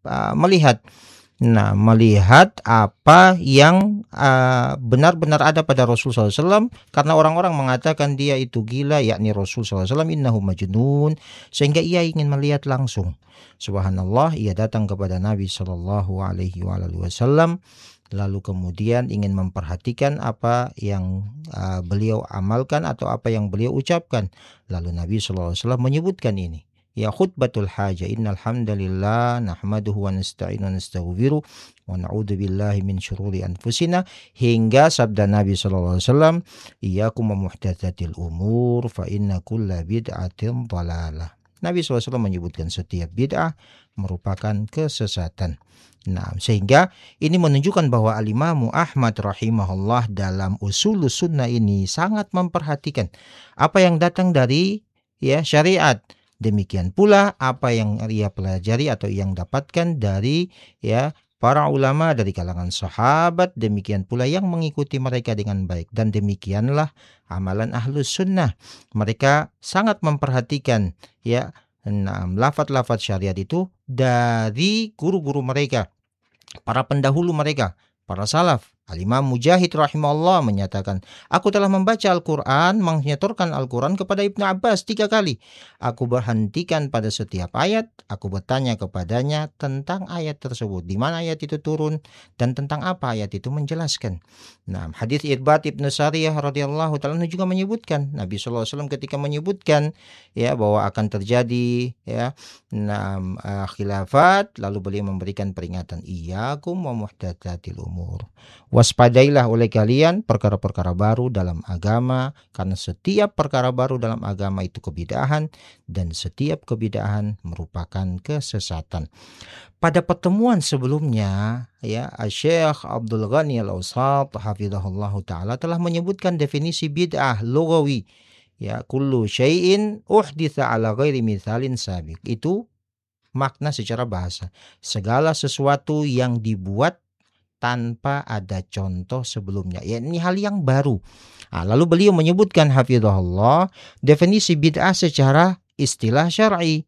melihat. Nah, melihat apa yang benar-benar ada pada Rasul SAW, karena orang-orang mengatakan dia itu gila, yakni Rasul SAW, innahu majnun, sehingga ia ingin melihat langsung. Subhanallah, ia datang kepada Nabi Shallallahu Alaihi Wasallam, lalu kemudian ingin memperhatikan apa yang beliau amalkan atau apa yang beliau ucapkan. Lalu Nabi Shallallahu Alaihi Wasallam menyebutkan ini. Ya khutbatul haja, innal hamdalillah nahmaduhu wa nasta'inu wa nastaghfiruh wa na'udzu billahi min syururi anfusina, hingga sabda Nabi sallallahu alaihi wasallam, iyyakum wa muhdatsatil umur fa inna kulla bid'atin dhalalah. Nabi sallallahu alaihi wasallam menyebutkan setiap bid'ah merupakan kesesatan. Nah, sehingga ini menunjukkan bahwa Al-Imam Ahmad rahimahullah dalam usulus sunnah ini sangat memperhatikan apa yang datang dari syariat. Demikian pula apa yang ia pelajari atau yang dapatkan dari para ulama dari kalangan sahabat, demikian pula yang mengikuti mereka dengan baik. Dan demikianlah amalan ahlus sunnah. Mereka sangat memperhatikan lafaz-lafaz syariat itu dari guru-guru mereka, para pendahulu mereka, para salaf. Al-Imam Mujahid rahimahullah menyatakan, aku telah membaca Al-Quran, menyetorkan Al-Quran kepada Ibnu Abbas 3 kali. Aku berhentikan pada setiap ayat, aku bertanya kepadanya tentang ayat tersebut, di mana ayat itu turun, dan tentang apa ayat itu menjelaskan. Nah, hadis Irbad Ibnu Sariyah radhiyallahu ta'ala juga menyebutkan, Nabi sallallahu alaihi wasallam ketika menyebutkan bahwa akan terjadi khilafat, lalu beliau memberikan peringatan, iyyakum wa muhdatsatil umur. Waspadailah oleh kalian perkara-perkara baru dalam agama, karena setiap perkara baru dalam agama itu kebidahan, dan setiap kebidahan merupakan kesesatan. Pada pertemuan sebelumnya, Syekh Abdul Ghani Al-Awsat hafizahullah ta'ala telah menyebutkan definisi bid'ah lugawi. Kullu syai'in uhditha ala ghairi mithalin sabiq. Itu makna secara bahasa. Segala sesuatu yang dibuat tanpa ada contoh sebelumnya. Ini hal yang baru. Lalu beliau menyebutkan hafizahullah definisi bid'ah secara istilah syar'i.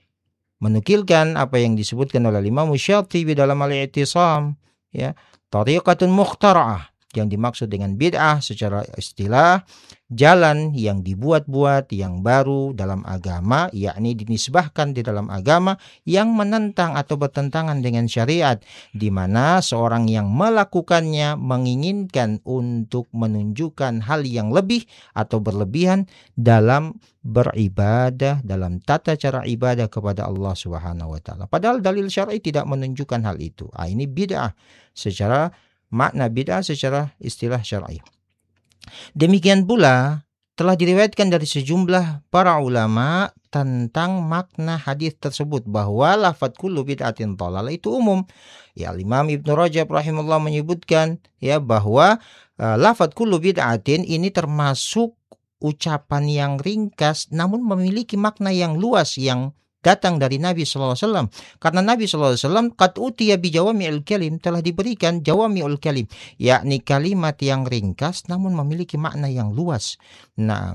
Menukilkan apa yang disebutkan oleh Imam Syatibi dalam Al-I'tisam, tariqatun mukhtara'ah. Yang dimaksud dengan bid'ah secara istilah, jalan yang dibuat-buat yang baru dalam agama, yakni dinisbahkan di dalam agama yang menentang atau bertentangan dengan syariat, di mana seorang yang melakukannya menginginkan untuk menunjukkan hal yang lebih atau berlebihan dalam beribadah, dalam tata cara ibadah kepada Allah Subhanahu wa taala. Padahal dalil syar'i tidak menunjukkan hal itu. Ini bid'ah secara makna bid'ah secara istilah syar'i. Demikian pula telah diriwayatkan dari sejumlah para ulama tentang makna hadis tersebut, bahwa lafaz kullu bid'atin dhalalah itu umum. Imam Ibnu Rajab rahimahullah menyebutkan bahwa lafaz kullu bid'atin ini termasuk ucapan yang ringkas namun memiliki makna yang luas yang datang dari Nabi sallallahu alaihi wasallam. Karena Nabi sallallahu alaihi wasallam qad utiya bi jawami'il kalim, telah diberikan jawami'ul kalim, yakni kalimat yang ringkas namun memiliki makna yang luas. Nah,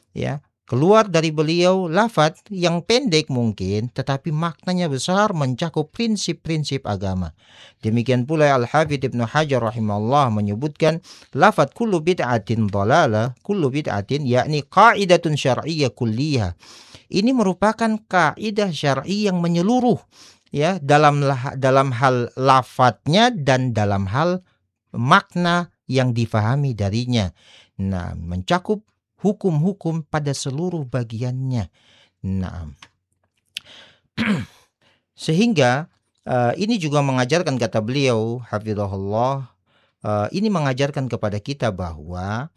keluar dari beliau lafaz yang pendek mungkin, tetapi maknanya besar, mencakup prinsip-prinsip agama. Demikian pula Al-Hafidz Ibnu Hajar rahimahullah menyebutkan lafaz kullu bid'atin dhalalah, kullu bid'atin yakni qa'idatun syar'iyyah kulliyah. Ini merupakan kaidah syar'i yang menyeluruh dalam hal lafadznya dan dalam hal makna yang difahami darinya. Nah, mencakup hukum-hukum pada seluruh bagiannya. Nah, sehingga ini juga mengajarkan, kata beliau hafizahullah, ini mengajarkan kepada kita bahwa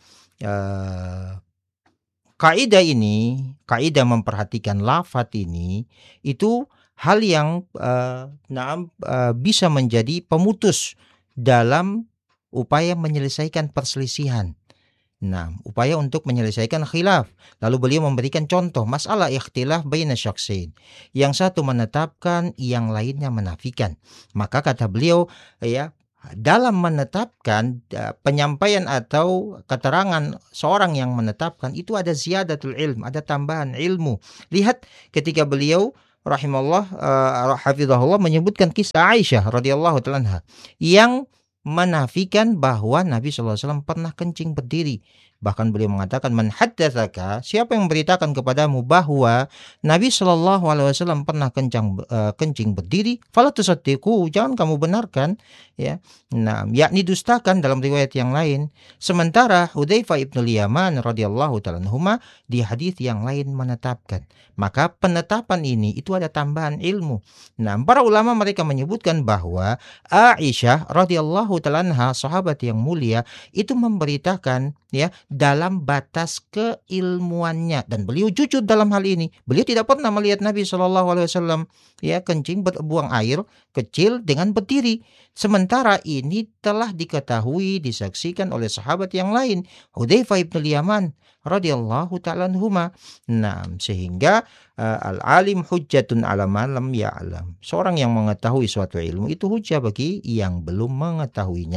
kaidah memperhatikan lafaz ini itu hal yang bisa menjadi pemutus dalam upaya menyelesaikan perselisihan. Nah, upaya untuk menyelesaikan khilaf. Lalu beliau memberikan contoh masalah ikhtilaf baina syakhsain. Yang satu menetapkan, yang lainnya menafikan. Maka kata beliau, dalam menetapkan penyampaian atau keterangan seorang yang menetapkan itu ada ziyadatul ilm, ada tambahan ilmu. Lihat ketika beliau rahimahullah hafizahullah menyebutkan kisah Aisyah radhiyallahu taala anha yang menafikan bahwa Nabi sallallahu alaihi wasallam pernah kencing berdiri. Bahkan beliau mengatakan, "Man haddatsaka, siapa yang memberitakan kepadamu bahwa Nabi sallallahu alaihi wasallam pernah kencing berdiri, fala tusaddiqu, jangan kamu benarkan." Ya. Nah, yakni dustakan dalam riwayat yang lain. Sementara Hudzaifah ibn Yaman radhiyallahu taala anhuma di hadis yang lain menetapkan. Maka penetapan ini itu ada tambahan ilmu. Nah, para ulama mereka menyebutkan bahwa Aisyah radhiyallahu taala anha, sahabat yang mulia, itu memberitakan ya dalam batas keilmuannya, dan beliau jujur dalam hal ini. Beliau tidak pernah melihat Nabi Shallallahu Alaihi Wasallam ya kencing buang air kecil dengan berdiri. Sementara ini telah diketahui disaksikan oleh sahabat yang lain, Hudzaifah ibn Yaman radhiyallahu taala anhuma. Nah, sehingga al-alim hujjatun ala man lam ya'lam. Seorang yang mengetahui suatu ilmu itu hujjah bagi yang belum mengetahuinya.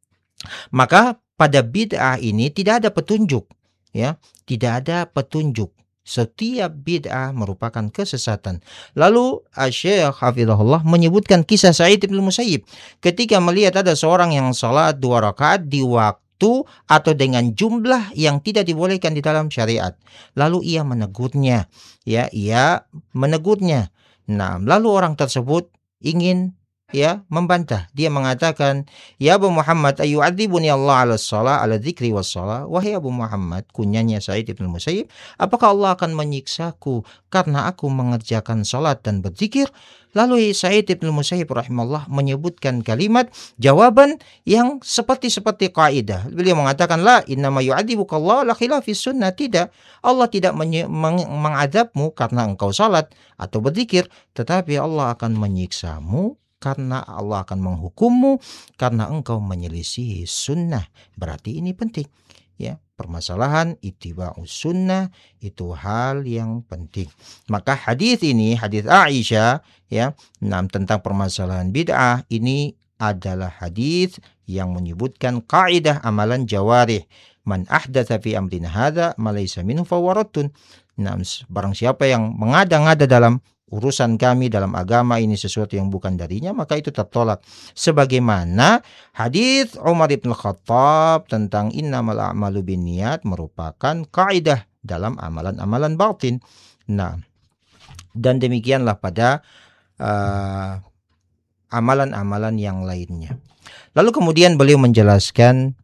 Maka pada bid'ah ini tidak ada petunjuk, ya, tidak ada petunjuk. Setiap bid'ah merupakan kesesatan. Lalu Syekh Hafizahullah menyebutkan kisah Sa'id bin Musayyib ketika melihat ada seorang yang salat 2 rakaat di waktu atau dengan jumlah yang tidak dibolehkan di dalam syariat. Lalu ia menegurnya, ya, ia menegurnya. Nah, lalu orang tersebut ingin ya membantah. Dia mengatakan, "Ya Abu Muhammad, ayyu'adzibuni Allah 'ala shalah, 'ala dzikri was shalah?" Wahai Abu Muhammad, kunyanya Sa'id bin Musayyib, apakah Allah akan menyiksaku karena aku mengerjakan salat dan berzikir? Lalu Sa'id bin Musayyib rahimahullah menyebutkan kalimat jawaban yang seperti kaidah. Beliau mengatakan, "La innama yu'adzibukallah la khilafis sunnah." Tidak, Allah tidak mengadabmu karena engkau salat atau berzikir, tetapi Allah akan menyiksamu karena Allah akan menghukummu karena engkau menyelisihi sunnah. Berarti ini penting, ya. Permasalahan ittiba'us sunnah itu hal yang penting. Maka hadis ini, hadis Aisyah, ya, tentang permasalahan bid'ah ini adalah hadis yang menyebutkan kaidah amalan jawarih. Man ahdatsa fi amrina hadza ma laysa minhu fawaratun. Nah, barang siapa yang mengada-ngada dalam urusan kami dalam agama ini sesuatu yang bukan darinya, maka itu tertolak. Sebagaimana hadis Umar bin Khattab tentang innamal a'malu binniyat merupakan kaidah dalam amalan-amalan batin. Nah, dan demikianlah pada amalan-amalan yang lainnya. Lalu kemudian beliau menjelaskan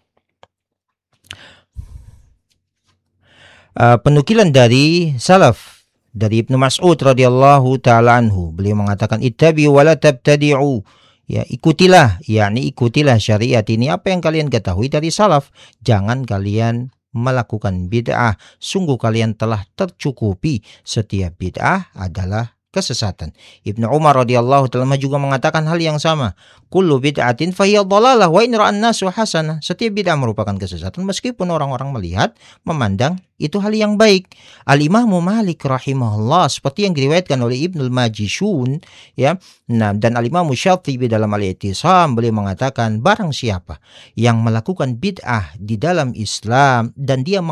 penukilan dari salaf, dari Ibnu Mas'ud radhiyallahu taala anhu, beliau mengatakan ittabi'u wa la tabtadi'u, ya, ikutilah, yakni ikutilah syariat ini apa yang kalian ketahui dari salaf, jangan kalian melakukan bid'ah, sungguh kalian telah tercukupi, setiap bid'ah adalah kesesatan. Ibnu Umar radhiyallahu taala juga mengatakan hal yang sama. Kullu bid'atin fahiya dhalalah wa in ra'an nasu hasanah. Setiap bid'ah merupakan kesesatan meskipun orang-orang melihat, memandang itu hal yang baik. Al-Imam Malik rahimahullah seperti yang diriwayatkan oleh Ibnul Majishun, ya. Nah, dan Al-Imam Syafi'i dalam Al-I'tisam beliau mengatakan barang siapa yang melakukan bid'ah di dalam Islam dan dia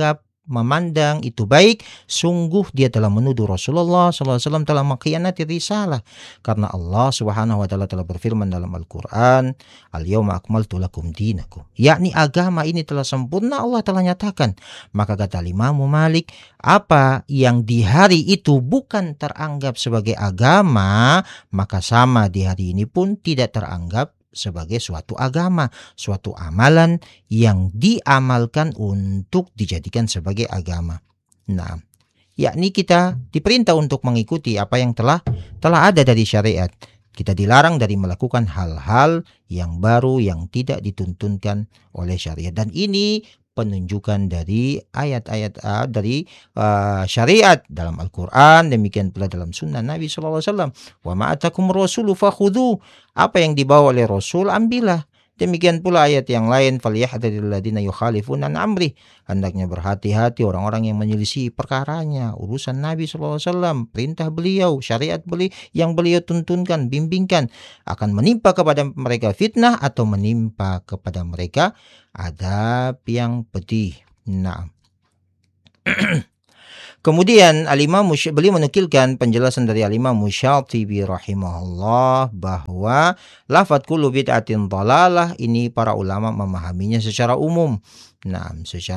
memandang itu baik, sungguh dia telah menuduh Rasulullah SAW telah mengkhianati risalah. Karena Allah Subhanahu wa taala telah berfirman dalam Al-Qur'an, "Al-yauma akmaltu lakum dinakum." Yakni agama ini telah sempurna, Allah telah nyatakan. Maka kata Imam Malik, apa yang di hari itu bukan teranggap sebagai agama, maka sama di hari ini pun tidak teranggap sebagai suatu agama, suatu amalan yang diamalkan untuk dijadikan sebagai agama. Nah, yakni kita diperintah untuk mengikuti apa yang telah ada dari syariat. Kita dilarang dari melakukan hal-hal yang baru yang tidak dituntunkan oleh syariat. Dan ini penunjukan dari ayat-ayat dari syariat dalam Al-Quran, demikian pula dalam sunnah Nabi SAW. Wa ma'atakum rasulu fakhudhu, apa yang dibawa oleh Rasul ambillah. Demikian pula ayat yang lain, falyahdharil ladzina yukhalifuna an amri, hendaknya berhati-hati orang-orang yang menyelisih perkaranya, urusan Nabi SAW, perintah beliau, syariat beliau yang beliau tuntunkan, bimbingkan, akan menimpa kepada mereka fitnah atau menimpa kepada mereka adab yang pedih. Nah, Kemudian beliau menukilkan penjelasan dari Al-Imam Syatibi rahimahullah bahwa lafadz kullu bid'atin dhalalah ini para ulama memahaminya secara umum. Nah,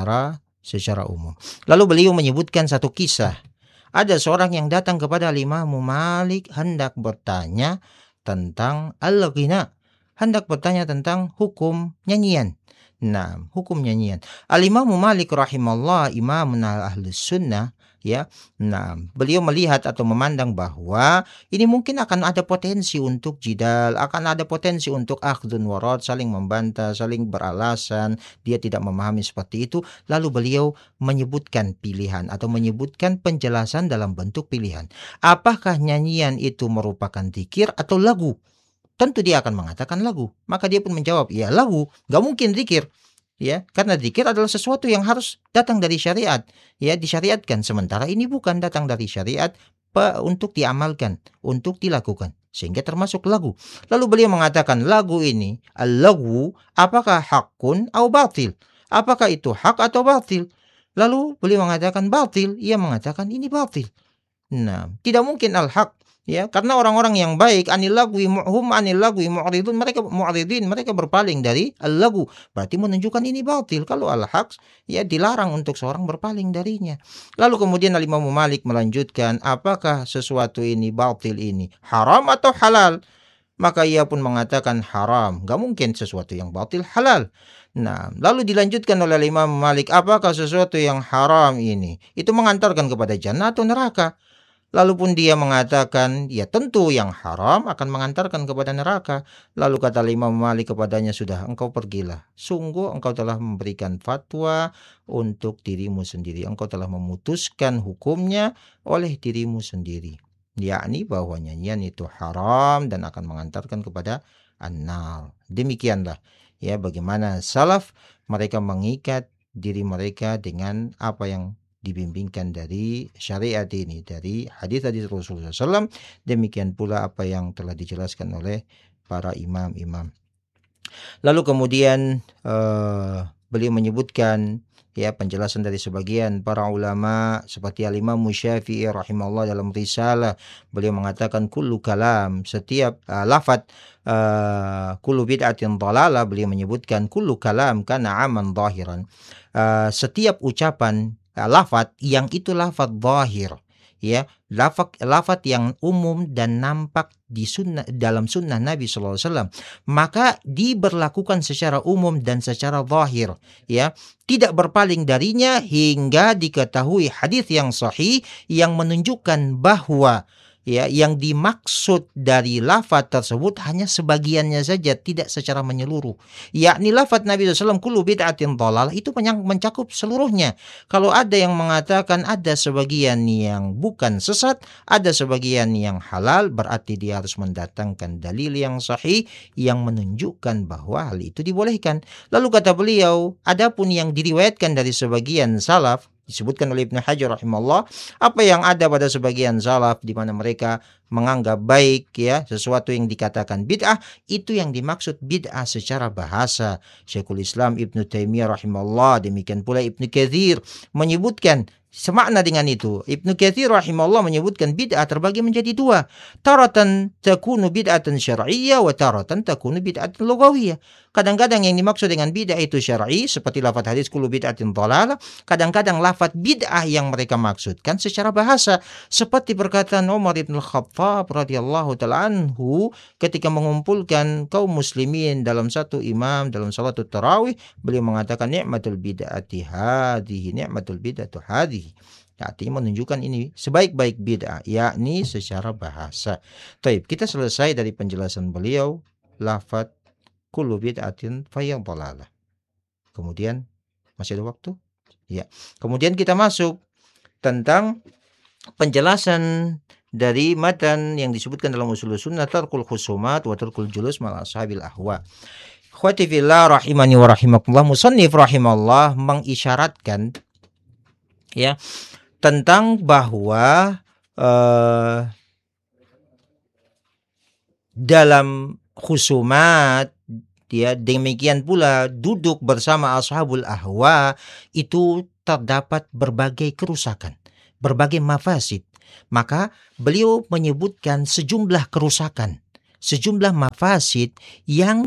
secara umum. Lalu beliau menyebutkan satu kisah. Ada seorang yang datang kepada Imam Malik hendak bertanya tentang al-ghina, hendak bertanya tentang hukum nyanyian. Nah, hukum nyanyian. Al-Imam Malik rahimahullah, imam ahli sunnah, ya. Nah, beliau melihat atau memandang bahwa ini mungkin akan ada potensi untuk jidal, akan ada potensi untuk akhdun warad, saling membantah, saling beralasan, dia tidak memahami seperti itu. Lalu beliau menyebutkan pilihan atau menyebutkan penjelasan dalam bentuk pilihan. Apakah nyanyian itu merupakan zikir atau lagu? Tentu dia akan mengatakan lagu. Maka dia pun menjawab, ya lagu, gak mungkin zikir. Ya, karena zikir adalah sesuatu yang harus datang dari syariat, ya, disyariatkan. Sementara ini bukan datang dari syariat untuk diamalkan, untuk dilakukan, sehingga termasuk lagu. Lalu beliau mengatakan lagu ini, al-lagu, apakah hakun atau batil? Apakah itu hak atau batil? Lalu beliau mengatakan batil, ia mengatakan ini batil. Nah, tidak mungkin al-haq, ya, karena orang-orang yang baik anil lagwi mu'ridun, mereka berpaling dari al-lagu. Berarti menunjukkan ini batil. Kalau al-haq, ya, dilarang untuk seorang berpaling darinya. Lalu kemudian Imam Malik melanjutkan, apakah sesuatu ini batil ini haram atau halal? Maka ia pun mengatakan haram. Gak mungkin sesuatu yang batil halal. Nah, lalu dilanjutkan oleh Imam Malik, apakah sesuatu yang haram ini itu mengantarkan kepada jannah atau neraka? Lalu pun dia mengatakan, ya tentu yang haram akan mengantarkan kepada neraka. Lalu kata Imam Malik kepadanya, sudah, engkau pergilah. Sungguh engkau telah memberikan fatwa untuk dirimu sendiri. Engkau telah memutuskan hukumnya oleh dirimu sendiri. Yakni bahwa nyanyian itu haram dan akan mengantarkan kepada an-nar. Demikianlah, ya, bagaimana salaf mereka mengikat diri mereka dengan apa yang dibimbingkan dari syariat ini, dari hadis-hadis Rasulullah SAW. Demikian pula apa yang telah dijelaskan oleh para imam-imam. Lalu kemudian beliau menyebutkan, ya, penjelasan dari sebagian para ulama seperti Al-Imam Syafi'i rahimahullah dalam risalah. Beliau mengatakan kullu kalam, setiap lafaz kullu bid'atin dhalalah, beliau menyebutkan kullu kalam kana aman zahiran. Setiap ucapan lafaz yang itu lafaz zahir, ya, lafaz yang umum dan nampak di dalam sunnah Nabi SAW, maka diberlakukan secara umum dan secara zahir, ya, tidak berpaling darinya hingga diketahui hadis yang sahih yang menunjukkan bahwa, ya, yang dimaksud dari lafaz tersebut hanya sebagiannya saja, tidak secara menyeluruh. Yakni lafaz Nabi SAW kullu bid'atin dhalalah itu mencakup seluruhnya. Kalau ada yang mengatakan ada sebagian yang bukan sesat, ada sebagian yang halal, berarti dia harus mendatangkan dalil yang sahih yang menunjukkan bahwa hal itu dibolehkan. Lalu kata beliau, adapun yang diriwayatkan dari sebagian salaf, disebutkan oleh Ibnu Hajar rahimahullah, apa yang ada pada sebagian salaf di mana mereka menganggap baik, ya, sesuatu yang dikatakan bid'ah, itu yang dimaksud bid'ah secara bahasa. Syekhul Islam Ibnu Taimiyah rahimahullah, demikian pula Ibnu Katsir menyebutkan semakna dengan itu. Ibnu Katsir rahimahullah menyebutkan bid'ah terbagi menjadi dua. Taratan takunu bid'atan syar'iyyah wa taratan takunu bid'atan lughawiyah. Kadang-kadang yang dimaksud dengan bid'ah itu syar'i seperti lafaz hadis kullu bid'atin dhalalah. Kadang-kadang lafaz bid'ah yang mereka maksudkan secara bahasa seperti perkataan Umar bin Khattab radhiyallahu taala anhu ketika mengumpulkan kaum muslimin dalam satu imam dalam salatul tarawih, beliau mengatakan ni'matul bid'ati hadhihi, ni'matul bid'atu hadhihi. Artinya menunjukkan ini sebaik-baik bid'ah, yakni secara bahasa. Taib, kita selesai dari penjelasan beliau lafaz kullu bid'atin fahiya dhalalah. Kemudian masih ada waktu? Ya. Kemudian kita masuk tentang penjelasan dari matan yang disebutkan dalam usul sunnah, tarkul khusumat wa tarkul julus mal ashabil ahwa. Khawati fillah rahimani wa rahimakumullah, musannif rahimahullah mengisyaratkan, ya, tentang bahwa dalam khusumat, ya, demikian pula duduk bersama ashabul ahwa itu terdapat berbagai kerusakan. berbagai mafasid. Maka beliau menyebutkan sejumlah kerusakan, sejumlah mafasid yang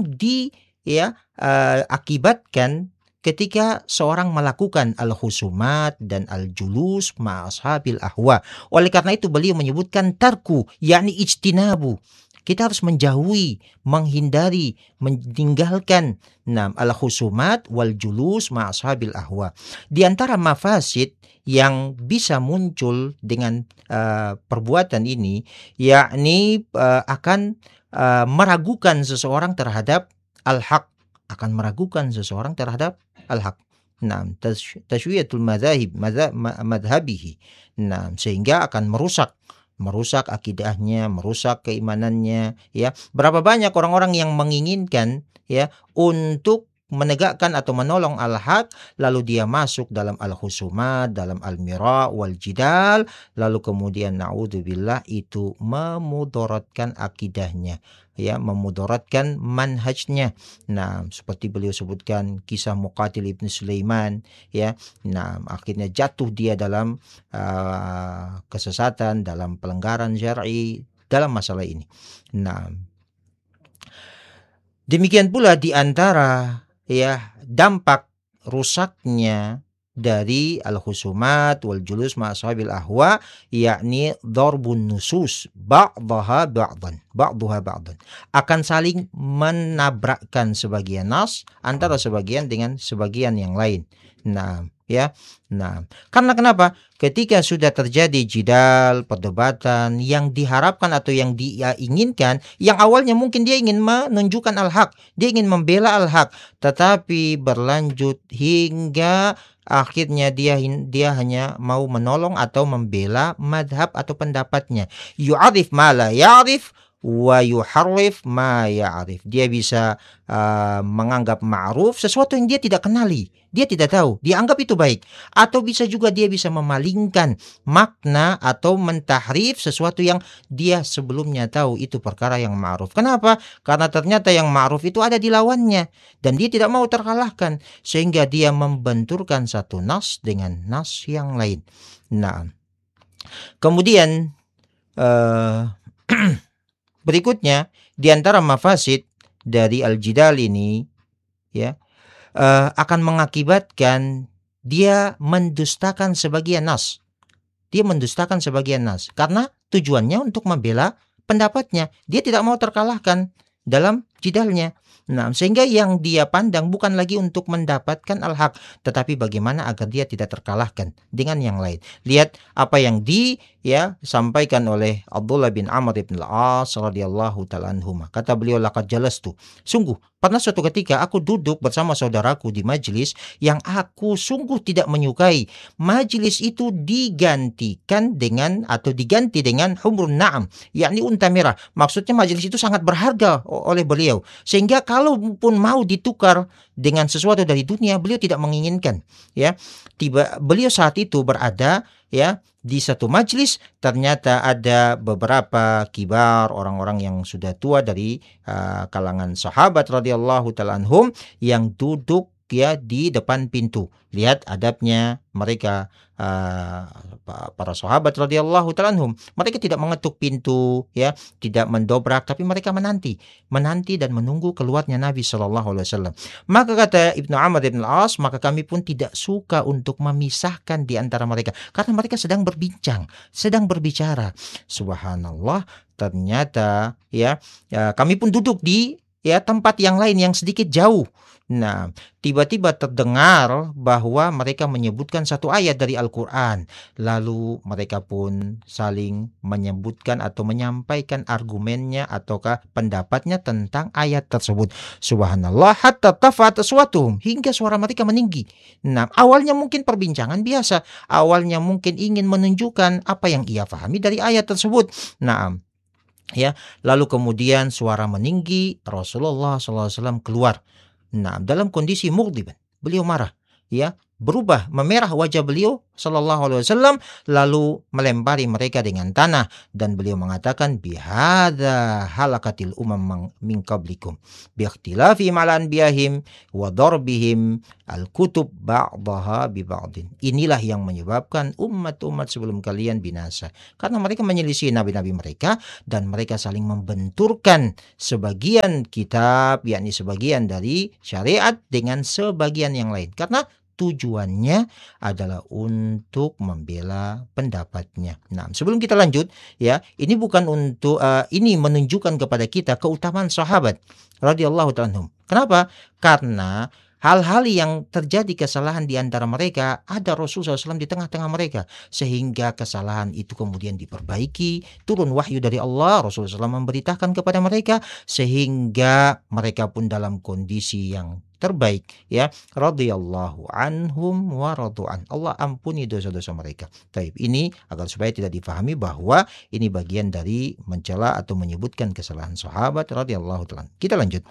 akibatkan ketika seorang melakukan al-husumat dan al-julus ma'ashabil ahwa. Oleh karena itu beliau menyebutkan tarku, yakni ijtinabu. Kita harus menjauhi, menghindari, meninggalkan al-husumat wal julus ma'ashabil ahwa. Di antara mafasid yang bisa muncul dengan perbuatan ini, yakni akan meragukan seseorang terhadap al-haq, akan meragukan seseorang terhadap al-haq. Tashwiyatul madhabihi. Sehingga akan merusak akidahnya, merusak keimanannya, ya. Berapa banyak orang-orang yang menginginkan, ya, untuk menegakkan atau menolong al-haq, lalu dia masuk dalam al-husumat, dalam al-mira wal jidal, lalu kemudian naudzubillah itu memudaratkan akidahnya, ya, memudaratkan manhajnya. Seperti beliau sebutkan kisah Muqatil ibn Sulaiman, ya. Akhirnya jatuh dia dalam kesesatan, dalam pelanggaran syar'i dalam masalah ini. Demikian pula di antara dampak rusaknya dari al-husumat wal julus ma'ashabil ahwa, yakni darbun nusus ba'daha ba'dan, akan saling menabrakkan sebagian nas antara sebagian dengan sebagian yang lain. Karena kenapa? Ketika sudah terjadi jidal, perdebatan yang diharapkan atau yang dia inginkan, yang awalnya mungkin dia ingin menunjukkan al-haq, dia ingin membela al-haq, tetapi berlanjut hingga akhirnya dia hanya mau menolong atau membela madhab atau pendapatnya. Yu'arif ma la ya'rif wa yuharrif ma ya'rif. Dia bisa menganggap ma'ruf sesuatu yang dia tidak kenali, dia tidak tahu, dia anggap itu baik. Atau bisa juga dia bisa memalingkan makna atau mentahrif sesuatu yang dia sebelumnya tahu itu perkara yang ma'ruf. Kenapa? Karena ternyata yang ma'ruf itu ada di lawannya dan dia tidak mau terkalahkan, sehingga dia membenturkan satu nas dengan nas yang lain. Kemudian berikutnya di antara mafasid dari al-jidal ini, ya, akan mengakibatkan dia mendustakan sebagian nas. Dia mendustakan sebagian nas karena tujuannya untuk membela pendapatnya. Dia tidak mau terkalahkan dalam jidalnya. Sehingga yang dia pandang bukan lagi untuk mendapatkan al-haq, tetapi bagaimana agar dia tidak terkalahkan dengan yang lain. Lihat apa yang sampaikan oleh Abdullah bin Amr bin al-As radhiyallahu ta'ala anhuma. Kata beliau, laqad jalastu. Sungguh, pernah suatu ketika aku duduk bersama saudaraku di majlis yang aku sungguh tidak menyukai. Majlis itu diganti dengan humrun na'am, yakni unta merah. Maksudnya majlis itu sangat berharga oleh beliau, sehingga kalaupun mau ditukar dengan sesuatu dari dunia, beliau tidak menginginkan, ya. Beliau saat itu berada, ya, di satu majlis, ternyata ada beberapa kibar, orang-orang yang sudah tua dari kalangan sahabat radhiyallahu ta'ala anhum yang duduk, ya, di depan pintu. Lihat adabnya mereka, para sahabat radhiyallahu ta'ala anhum. Mereka tidak mengetuk pintu, ya, tidak mendobrak, tapi mereka menanti dan menunggu keluarnya Nabi sallallahu alaihi wasallam. Maka kata Ibnu Amr bin al-As, maka kami pun tidak suka untuk memisahkan di antara mereka karena mereka sedang berbincang, sedang berbicara. Subhanallah, ternyata kami pun duduk di tempat yang lain yang sedikit jauh. Tiba-tiba terdengar bahwa mereka menyebutkan satu ayat dari Al-Quran. Lalu mereka pun saling menyebutkan atau menyampaikan argumennya ataukah pendapatnya tentang ayat tersebut. Subhanallah, hatta tafat aswatuhum, hingga suara mereka meninggi. Awalnya mungkin perbincangan biasa. Awalnya mungkin ingin menunjukkan apa yang ia pahami dari ayat tersebut. Lalu kemudian suara meninggi, Rasulullah SAW keluar. Dalam kondisi mughdiban, beliau marah, berubah memerah wajah beliau sallallahu alaihi wasallam, lalu melempari mereka dengan tanah, dan beliau mengatakan bihadza halakatil min qablikum biikhtilafi ma'al anbiyahim wa darbihim al-kutub ba'daha bi ba'din. Inilah yang menyebabkan umat-umat sebelum kalian binasa, karena mereka menyelisih nabi-nabi mereka dan mereka saling membenturkan sebagian kitab, yakni sebagian dari syariat dengan sebagian yang lain, karena tujuannya adalah untuk membela pendapatnya. Nah, sebelum kita lanjut, ya, ini bukan untuk ini menunjukkan kepada kita keutamaan sahabat radhiyallahu ta'ala anhum. Kenapa? Karena hal-hal yang terjadi kesalahan di antara mereka, ada Rasulullah SAW di tengah-tengah mereka, sehingga kesalahan itu kemudian diperbaiki, turun wahyu dari Allah, Rasulullah SAW memberitakan kepada mereka, sehingga mereka pun dalam kondisi yang terbaik, ya. Radhiyallahu anhum wa radu'an. Allah ampuni dosa-dosa mereka. Taib, ini agar supaya tidak difahami bahwa ini bagian dari mencela atau menyebutkan kesalahan sahabat radhiyallahu ta'ala. Kita lanjut.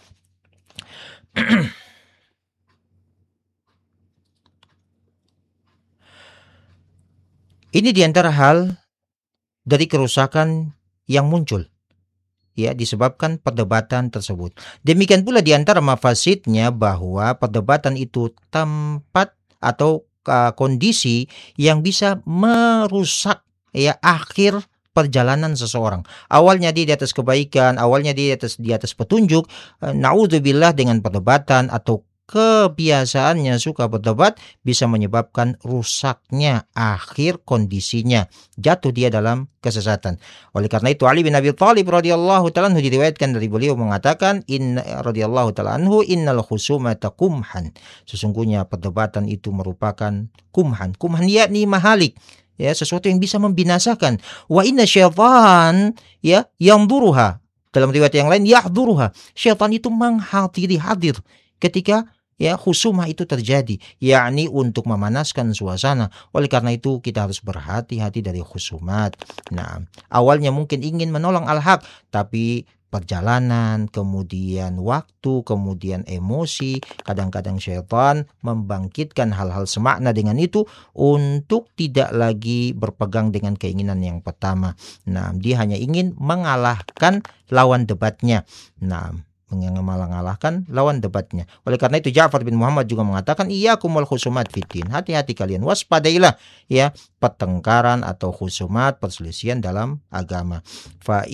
Ini diantara hal dari kerusakan yang muncul, ya, disebabkan perdebatan tersebut. Demikian pula diantara mafasidnya bahwa perdebatan itu tempat atau kondisi yang bisa merusak, ya, akhir perjalanan seseorang. Awalnya dia di atas kebaikan, awalnya dia di atas petunjuk, naudzubillah dengan perdebatan atau kebiasaannya suka berdebat bisa menyebabkan rusaknya akhir kondisinya, jatuh dia dalam kesesatan. Oleh karena itu Ali bin Abi Thalib radhiyallahu ta'ala anhu diriwayatkan dari beliau mengatakan radhiyallahu ta'ala anhu, innal khusumata kumhan. Sesungguhnya perdebatan itu merupakan kumhan. Kumhan yakni mahalik, ya, sesuatu yang bisa membinasakan. Wa inna syaitan, ya, yanduruha. Dalam riwayat yang lain yahduruha. Syaitan itu menghadiri, hadir ketika, ya, khusumah itu terjadi, yakni untuk memanaskan suasana. Oleh karena itu kita harus berhati-hati dari khusumat. Nah, awalnya mungkin ingin menolong al-haq, tapi perjalanan, kemudian waktu, kemudian emosi, kadang-kadang syaitan membangkitkan hal-hal semakna dengan itu untuk tidak lagi berpegang dengan keinginan yang pertama. Nah, dia hanya ingin mengalahkan lawan debatnya. Nah, mengalahkan lawan debatnya. Oleh karena itu Ja'far bin Muhammad juga mengatakan, iyyakum wal khusumat fiddin. Hati-hati kalian, waspadailah, ya, pertengkaran atau khusumat, perselisihan dalam agama. Fa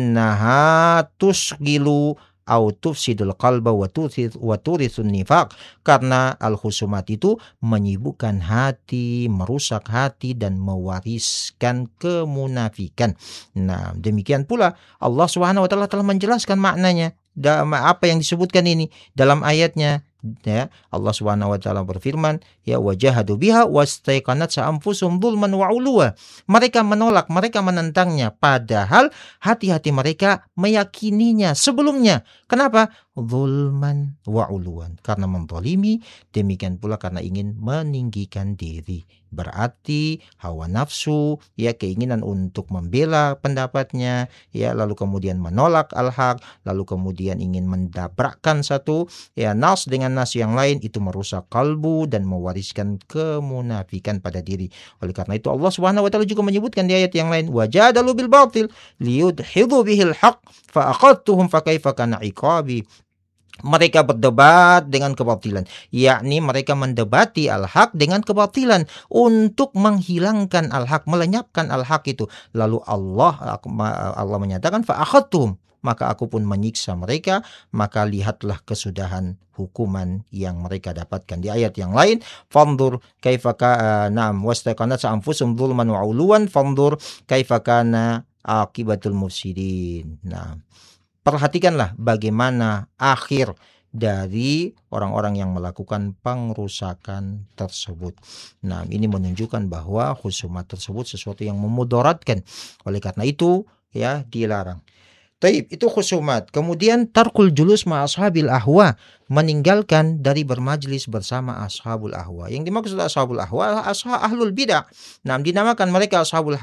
innaha tusghilu au tufsidul qalba wa turithun nifaq. Karena al-khusumat itu menyibukkan hati, merusak hati, dan mewariskan kemunafikan. Nah, demikian pula Allah Subhanahu wa taala telah menjelaskan maknanya. Apa yang disebutkan ini dalam ayatnya, ya. Allah Subhanahu wa taala berfirman, ya, wajahadu biha wastaiqanat anfusuhum dzulman wa uluwa. Mereka menolak, mereka menentangnya, padahal hati-hati mereka meyakininya sebelumnya. Kenapa? Dzulman wa uluwan, karena menzalimi, demikian pula karena ingin meninggikan diri. Berarti hawa nafsu, ya, keinginan untuk membela pendapatnya, ya, lalu kemudian menolak al-haq, lalu kemudian ingin mendabrakkan satu, ya, nas dengan nas yang lain, itu merusak kalbu dan mewariskan kemunafikan pada diri. Oleh karena itu Allah Subhanahu wa taala juga menyebutkan di ayat yang lain, wajadalu bil batil liyudhidhu bihil haq fa aqadtuhum fa kaifa kana iqabi. Mereka berdebat dengan kebatilan, yakni mereka mendebati al-haq dengan kebatilan untuk menghilangkan al-haq, melenyapkan al-haq itu. Lalu Allah menyatakan fa'akhadtuhum, maka aku pun menyiksa mereka. Maka lihatlah kesudahan hukuman yang mereka dapatkan. Di ayat yang lain, fanzur kaifa kana wastaqanat anfusum dzulman wa uluwan fanzur kaifa kana akibatul mufsidin. Nah, perhatikanlah bagaimana akhir dari orang-orang yang melakukan pengrusakan tersebut. Nah, ini menunjukkan bahwa khusumat tersebut sesuatu yang memudaratkan. Oleh karena itu, ya, dilarang. Taib, itu khusumat. Kemudian tarkul julus ma ashabil ahwa, meninggalkan dari bermajlis bersama ashabul ahwa. Yang dimaksud ashabul ahwa ahlul bidah. Nah, dinamakan mereka ashabul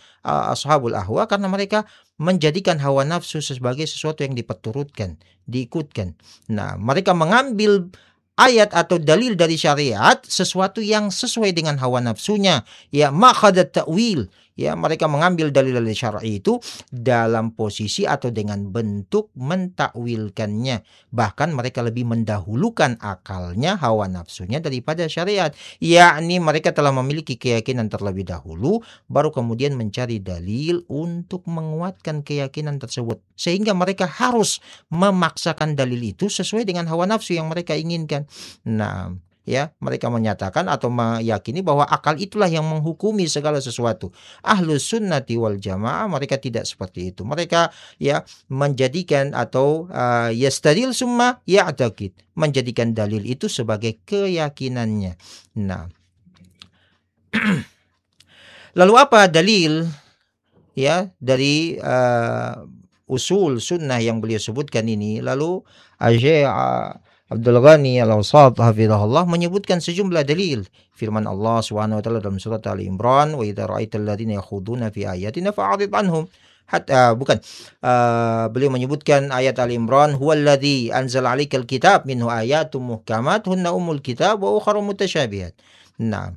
ahwa karena mereka menjadikan hawa nafsu sebagai sesuatu yang diperturutkan, diikutkan. Nah, mereka mengambil ayat atau dalil dari syariat sesuatu yang sesuai dengan hawa nafsunya, ya maqadat ta'wil, ya mereka mengambil dalil-dalil syar'i itu dalam posisi atau dengan bentuk mentakwilkannya. Bahkan mereka lebih mendahulukan akalnya, hawa nafsunya daripada syariat. Yakni mereka telah memiliki keyakinan terlebih dahulu, baru kemudian mencari dalil untuk menguatkan keyakinan tersebut. Sehingga mereka harus memaksakan dalil itu sesuai dengan hawa nafsu yang mereka inginkan. Nah, ya, mereka menyatakan atau meyakini bahwa akal itulah yang menghukumi segala sesuatu. Ahlus sunnati wal jamaah mereka tidak seperti itu. Mereka ya menjadikan atau yastadil summa ya'taqid, menjadikan dalil itu sebagai keyakinannya. Nah, lalu apa dalil ya dari usul sunnah yang beliau sebutkan ini? Lalu Abdul Ghani Al-Awsat hafizahullah menyebutkan sejumlah dalil firman Allah Subhanahu wa taala dalam surat Ali Imran, wa idza ra'aital ladzina yakhuduna fi ayatina fa'rid anhum. Beliau menyebutkan ayat Ali Imran, huwallazi anzala 'alaikal kitab minhu ayatun muhkamat hunna ummul kitab wa ukhra mutasyabihat. Nah,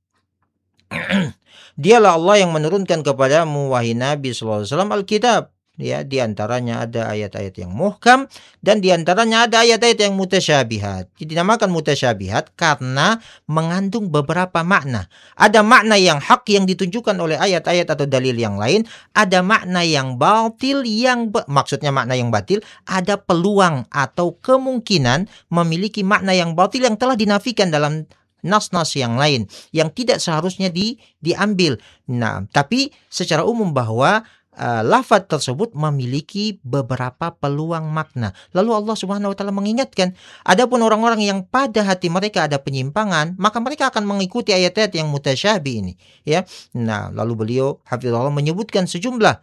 dialah Allah yang menurunkan kepadamu wahai Nabi sallallahu alaihi wasallam Alkitab. Ya, di antaranya ada ayat-ayat yang muhkam dan di antaranya ada ayat-ayat yang mutasyabihat. Dinamakan mutasyabihat karena mengandung beberapa makna. Ada makna yang hak yang ditunjukkan oleh ayat-ayat atau dalil yang lain, ada makna yang batil maksudnya makna yang batil, ada peluang atau kemungkinan memiliki makna yang batil yang telah dinafikan dalam nas-nas yang lain yang tidak seharusnya diambil. Nah, tapi secara umum bahwa lafaz tersebut memiliki beberapa peluang makna. Lalu Allah Subhanahu wa taala mengingatkan, adapun orang-orang yang pada hati mereka ada penyimpangan, maka mereka akan mengikuti ayat-ayat yang mutasyabih ini, ya. Nah, lalu beliau hafizahullah menyebutkan sejumlah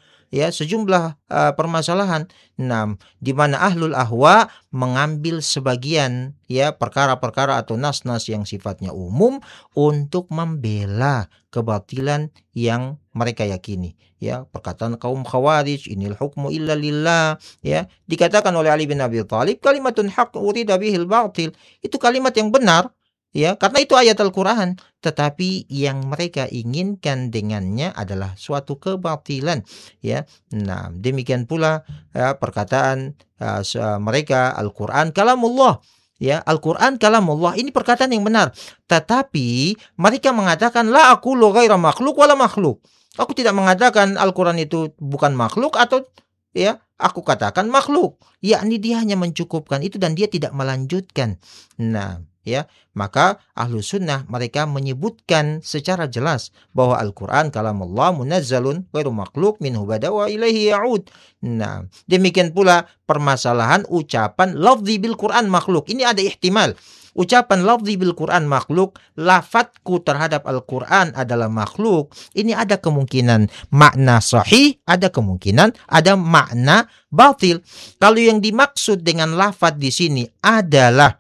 permasalahan. Nah, di mana ahlul ahwa mengambil sebagian perkara-perkara atau nas-nas yang sifatnya umum untuk membela kebatilan yang mereka yakini. Ya, perkataan kaum Khawarij, inil hukmu illa lillah, ya, dikatakan oleh Ali bin Abi Thalib, kalimatun haq urida bihil batil. Itu kalimat yang benar, ya, karena itu ayat Al-Qur'an, tetapi yang mereka inginkan dengannya adalah suatu kebatilan, ya. Nah, demikian pula perkataan mereka Al-Qur'an kalamullah. Ya, Al-Quran kalamullah, ini perkataan yang benar. Tetapi mereka mengatakan la aqulu ghaira makhluk wala makhluk. Aku tidak mengatakan Al-Quran itu bukan makhluk atau aku katakan makhluk. Yakni dia hanya mencukupkan itu dan dia tidak melanjutkan. Nah, maka ahlu sunnah mereka menyebutkan secara jelas bahwa Al-Quran kalamullah munazzalun ghairu makhluk minhu bada wa ilaihi ya'ud. Nah, demikian pula permasalahan ucapan lafzi bil Quran makhluk. Ini ada ihtimal. Ucapan lafzi bil Quran makhluk, lafadzku terhadap Al-Quran adalah makhluk. Ini ada kemungkinan makna sahih, ada kemungkinan ada makna batil. Kalau yang dimaksud dengan lafadz di sini adalah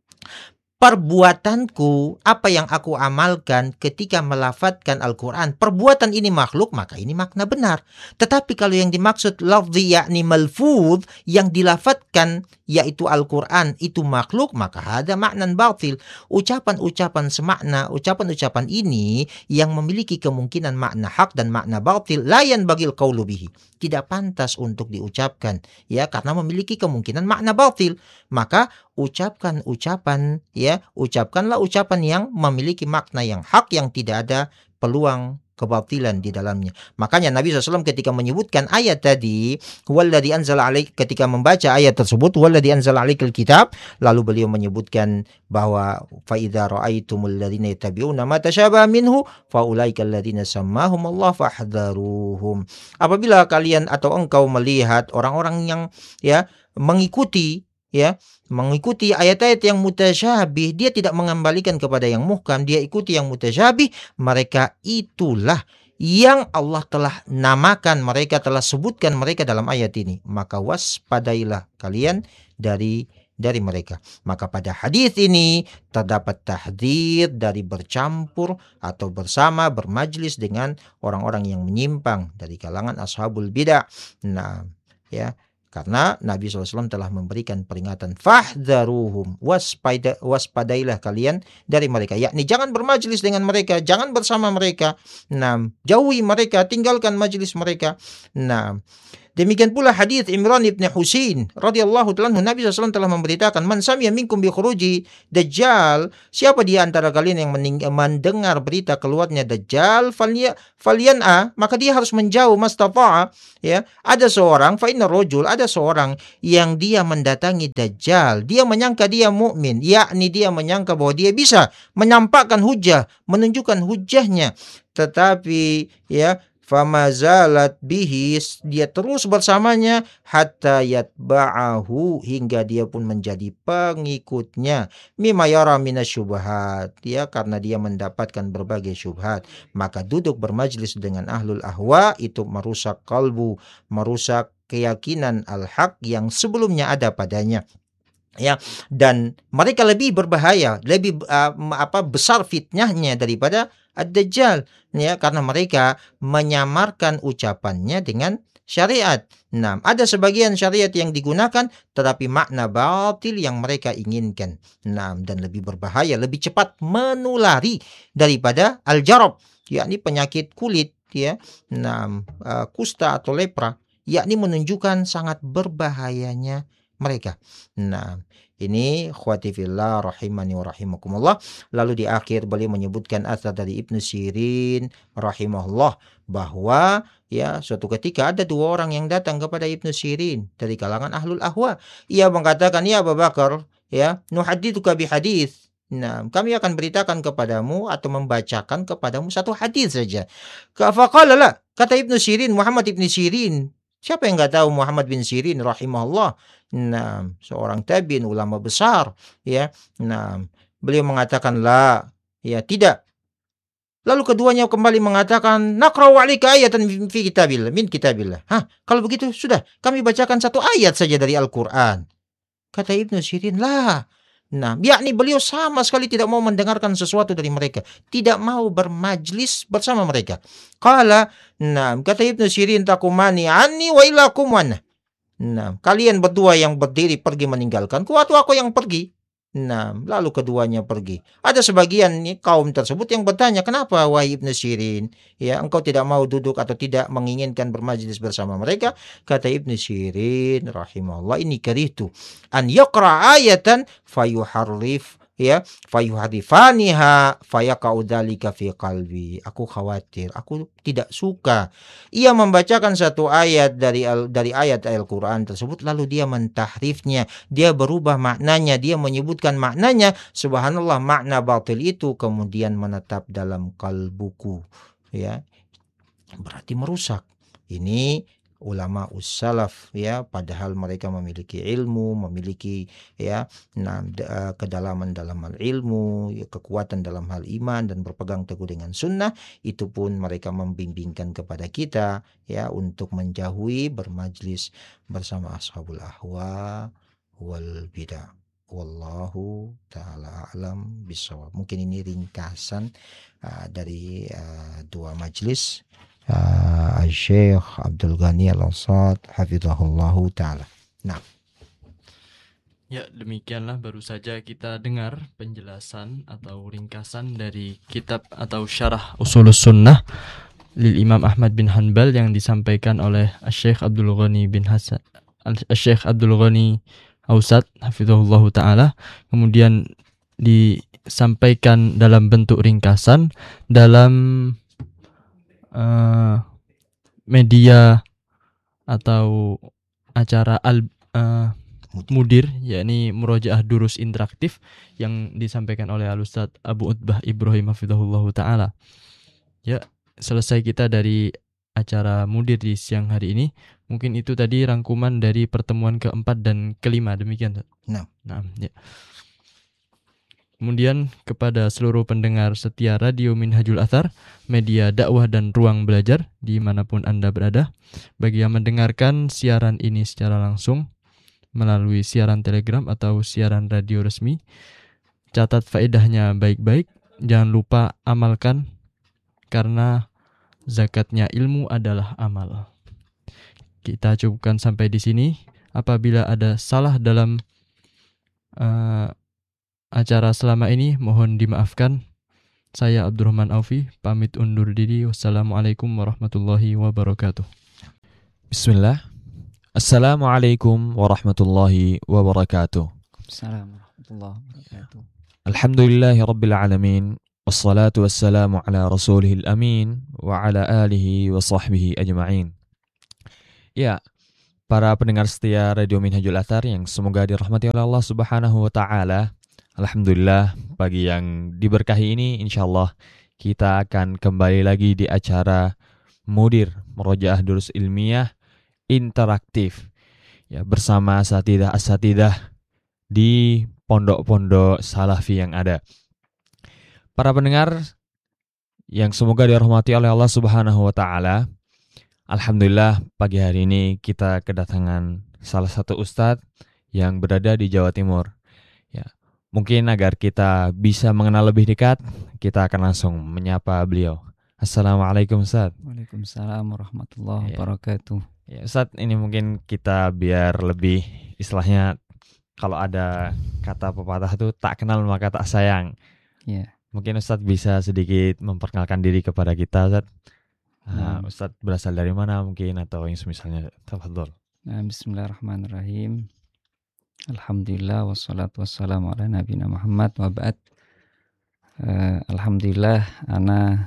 perbuatanku, apa yang aku amalkan ketika melafadzkan Al-Quran, perbuatan ini makhluk, maka ini makna benar. Tetapi kalau yang dimaksud lafzi yakni malfudz, yang dilafadzkan yaitu Al-Quran itu makhluk, maka ada makna batil. Ucapan-ucapan semakna, ucapan-ucapan ini yang memiliki kemungkinan makna hak dan makna batil, layan bagil qaulu bihi, tidak pantas untuk diucapkan, ya, karena memiliki kemungkinan makna batil. Maka ucapkanlah ucapan yang memiliki makna yang hak, yang tidak ada peluang kebatilan di dalamnya. Makanya Nabi SAW ketika menyebutkan ayat tadi, huwallazi anzala alaik, ketika membaca ayat tersebut, huwallazi anzala alaikal kitab, lalu beliau menyebutkan bahwa fa idza ra'aitumul ladzina yattabi'una ma tasyabaha minhu fa ulaikal ladzina sammahumullah fahdharuhum. Apabila kalian atau engkau melihat orang-orang yang mengikuti ayat-ayat yang mutasyabih, dia tidak mengembalikan kepada yang muhkam, dia ikuti yang mutasyabih, mereka itulah yang Allah telah namakan, mereka telah sebutkan mereka dalam ayat ini. Maka waspadailah kalian dari mereka. Maka pada hadis ini terdapat tahdzir dari bercampur atau bersama bermajlis dengan orang-orang yang menyimpang dari kalangan ashabul bidah. Nah, Karena Nabi SAW telah memberikan peringatan, fahdharuhum, waspadailah kalian dari mereka. Yakni jangan bermajlis dengan mereka, jangan bersama mereka. Nah, jauhi mereka, tinggalkan majlis mereka. Nah, demikian pula hadis Imran ibn Husain radhiyallahu ta'ala anhu, Nabi SAW telah memberitakan, man sami'a minkum bi khuruji dajjal, siapa di antara kalian yang mendengar berita keluarnya dajjal, falyan'a, maka dia harus menjauh mastata'a, ya. Ada seorang, fa inna rajul, ada seorang yang dia mendatangi dajjal, dia menyangka dia mukmin, yakni dia menyangka bahwa dia bisa menampakkan hujah, menunjukkan hujahnya, tetapi ya, famazalat bihis, dia terus bersamanya, hatta yatba'ahu, hingga dia pun menjadi pengikutnya, mimma yara minasyubhat, ya, karena dia mendapatkan berbagai syubhat. Maka duduk bermajlis dengan ahlul ahwa itu merusak kalbu, merusak keyakinan al-haq yang sebelumnya ada padanya, ya, dan mereka lebih berbahaya, lebih besar fitnahnya daripada ad-dajjal, ya, karena mereka menyamarkan ucapannya dengan syariat. Nah, ada sebagian syariat yang digunakan tetapi makna batil yang mereka inginkan. Nah, dan lebih berbahaya, lebih cepat menulari daripada al-jarab, yakni penyakit kulit, ya. Nah, kusta atau lepra, yakni menunjukkan sangat berbahayanya mereka. Nah, ini khwati fillah rahimani wa rahimakumullah. Lalu di akhir beliau menyebutkan asar dari Ibnu Sirin rahimahullah, bahwa ya, suatu ketika ada dua orang yang datang kepada Ibnu Sirin dari kalangan ahlul ahwa. Ia mengatakan, ya Abu Bakar, ya, nuhaditsuka bi hadis. Nah, kami akan beritakan kepadamu atau membacakan kepadamu satu hadis saja. Faqala la, kata Ibnu Sirin, Muhammad Ibnu Sirin. Siapa yang nggak tahu Muhammad bin Sirin rahimahullah? Nah, seorang tabi'in, ulama besar, ya. Nah, beliau mengatakan la, ya, tidak. Lalu keduanya kembali mengatakan, naqra'u 'alaika ayatan fi kitabillah, min kitabillah. Hah, kalau begitu sudah, kami bacakan satu ayat saja dari Al-Qur'an. Kata Ibnu Sirin, lah. Nah, yakni beliau sama sekali tidak mau mendengarkan sesuatu dari mereka, tidak mau bermajlis bersama mereka. Qala, nah, kata Ibnu Sirin, takumani anni wa ilakum wana. Nah, kalian berdua yang berdiri pergi meninggalkanku atau aku yang pergi? Nah, lalu keduanya pergi. Ada sebagian kaum tersebut yang bertanya, kenapa wahai Ibnu Sirin, ya, engkau tidak mau duduk atau tidak menginginkan bermajlis bersama mereka? Kata Ibnu Sirin rahimahullah, ini karihtu an yaqra ayatan fayuharrif, ya, fayuharifaniha fayaqa'u dzalika fi qalbi. Aku khawatir, aku tidak suka ia membacakan satu ayat dari ayat Al-Qur'an tersebut lalu dia mentahrifnya, dia berubah maknanya, dia menyebutkan maknanya, subhanallah, makna batil itu kemudian menetap dalam kalbuku, ya, berarti merusak. Ini ulama ussalaf, ya, padahal mereka memiliki ilmu, memiliki, ya, kedalaman dalam hal ilmu, ya, kekuatan dalam hal iman dan berpegang teguh dengan sunnah, itu pun mereka membimbingkan kepada kita, ya, untuk menjauhi bermajlis bersama ashabul ahwa wal bidah. Wallahu ta'ala alam bisawab. Mungkin ini ringkasan dari dua majlis Syekh Abdul Ghani Al-Awsat hafizahullahu ta'ala. Nah, ya, demikianlah baru saja kita dengar penjelasan atau ringkasan dari kitab atau syarah Ushulus Sunnah lil Imam Ahmad bin Hanbal yang disampaikan oleh Syekh Abdul Ghani bin Hasan, Syekh Abdul Ghani Awsat hafizahullahu ta'ala, kemudian disampaikan dalam bentuk ringkasan dalam media atau acara Mudir, yakni Murojaah Durus Interaktif yang disampaikan oleh Al-Ustadz Abu Utbah Ibrahim hafizahullahu ta'ala. Ya, selesai kita dari acara Mudir di siang hari ini. Mungkin itu tadi rangkuman dari pertemuan keempat dan kelima, demikian. Nah, ya. Kemudian kepada seluruh pendengar setia Radio Minhajul Athar, media dakwah dan ruang belajar dimanapun Anda berada, bagi yang mendengarkan siaran ini secara langsung melalui siaran telegram atau siaran radio resmi, catat faedahnya baik-baik, jangan lupa amalkan, karena zakatnya ilmu adalah amal. Kita cukupkan sampai di sini. Apabila ada salah dalam acara selama ini, mohon dimaafkan. Saya Abdurrahman Aufi, pamit undur diri. Wassalamualaikum warahmatullahi wabarakatuh. Bismillah. Assalamualaikum warahmatullahi wabarakatuh. Assalamualaikum warahmatullahi wabarakatuh. Alhamdulillahi rabbil alamin. Wassalatu wassalamu ala rasulihil amin wa ala alihi wa sahbihi ajma'in. Ya, para pendengar setia Radio Minhajul Athar yang semoga dirahmati oleh Allah Subhanahu wa taala. Alhamdulillah, pagi yang diberkahi ini insyaallah kita akan kembali lagi di acara Mudir Murojaah Durus Ilmiah interaktif ya, bersama asatidah di pondok-pondok salafi yang ada. Para pendengar yang semoga dirahmati oleh Allah Subhanahu wa taala, alhamdulillah pagi hari ini kita kedatangan salah satu ustadz yang berada di Jawa Timur. Ya, mungkin agar kita bisa mengenal lebih dekat, kita akan langsung menyapa beliau. Assalamualaikum Ustaz. Waalaikumsalam warahmatullahi wabarakatuh. Ya Ustaz, ini mungkin kita biar lebih istilahnya, kalau ada kata pepatah itu tak kenal maka tak sayang. Ya. Mungkin Ustaz bisa sedikit memperkenalkan diri kepada kita, Ustaz. Ustaz berasal dari mana mungkin atau yang semisalnya. Tafadhol. Bismillahirrahmanirrahim. Alhamdulillah wassalatu wassalamu ala nabiyina Muhammad wa ba'd. Alhamdulillah, ana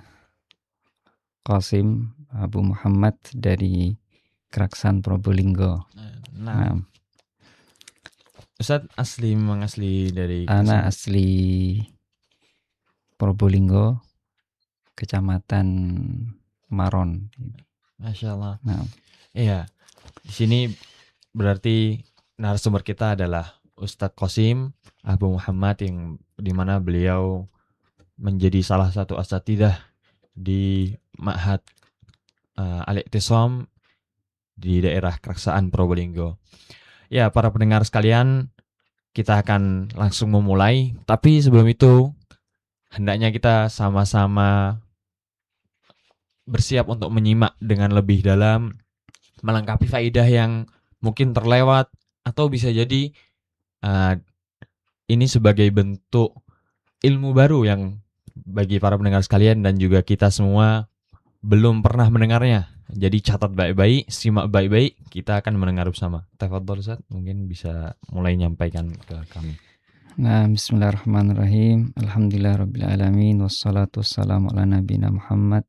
Qasim Abu Muhammad dari Keraksan Probolinggo. Nah. Ustaz memang asli dari Ana asli Probolinggo, Kecamatan Maron. Masya Allah. Nah. Iya, di sini berarti narasumber kita adalah Ustadz Qasim Abu Muhammad, yang dimana beliau menjadi salah satu asatidah di Ma'had Al-I'tisam di daerah Keraksaan Probolinggo. Ya, para pendengar sekalian, kita akan langsung memulai. Tapi sebelum itu, hendaknya kita sama-sama bersiap untuk menyimak dengan lebih dalam, melengkapi faidah yang mungkin terlewat, atau bisa jadi ini sebagai bentuk ilmu baru yang bagi para pendengar sekalian dan juga kita semua belum pernah mendengarnya. Jadi catat baik-baik, simak baik-baik, kita akan mendengar bersama. Tafadhol Ustaz, mungkin bisa mulai nyampaikan ke kami. Nah, bismillahirrahmanirrahim. Alhamdulillahirabbil alamin wassalatu wassalamu ala nabiyina Muhammad